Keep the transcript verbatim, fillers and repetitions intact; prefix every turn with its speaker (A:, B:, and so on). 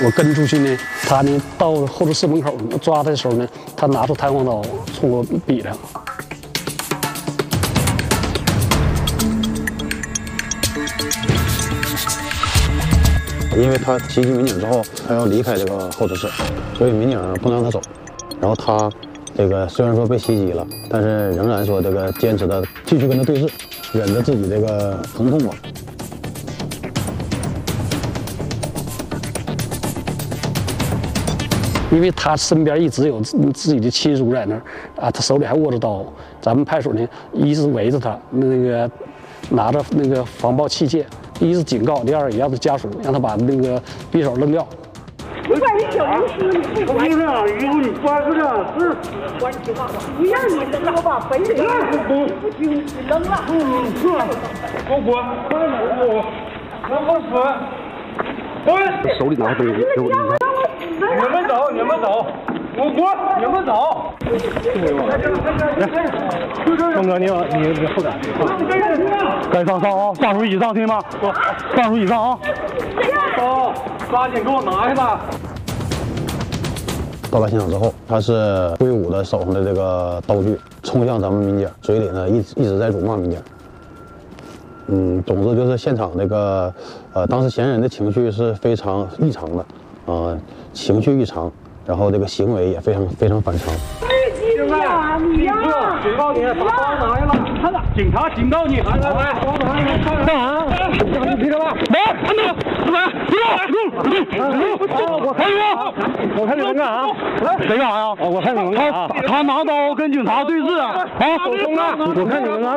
A: 我跟出去呢，他呢到候车室门口抓他的时候呢，他拿出弹簧刀冲我比量。
B: 因为他袭击民警之后，他要离开这个候车室，所以民警不能让他走。然后他这个虽然说被袭击了，但是仍然说这个坚持的继续跟他对峙，忍着自己这个疼痛吧。
A: 因为他身边一直有自自己的亲属在那儿啊，他手里还握着刀。咱们派出所呢，一是围着他，那个拿着那个防爆器械，一是警告，第二也要他家属让他把那个匕首扔掉。
C: 不管你小公司，你不管你上，以后你管不了是关系话，不让你扔了吧，非得扔，不听你扔了。嗯是，我滚，我我我死，滚！
B: 手里拿着东西，给我拎开。
C: 你们走，你们走，我滚，你们走。
D: 峰哥，你往你你后点。该上上啊，上属以上听吗？上属以上啊。
C: 走，抓紧给我拿下吧。
B: 到达现场之后，他是挥舞着手上的这个刀具，冲向咱们民警，嘴里呢一直一直在辱骂民警。嗯，总之就是现场这个呃，当时嫌疑人的情绪是非常异常的，呃，情绪异常，然后这个行为也非常非常反常。
C: 警察，你呀！警告你，把刀拿下来！看着，警察警告你，来来来，刀拿下来！干啥？你别了！来，安住！来，别动！我看你们，我看你们干啥？
D: 谁干啥呀？
C: 我看你们干啥？
D: 他拿刀跟警察对峙啊！啊，手中呢？
C: 我看你们拿。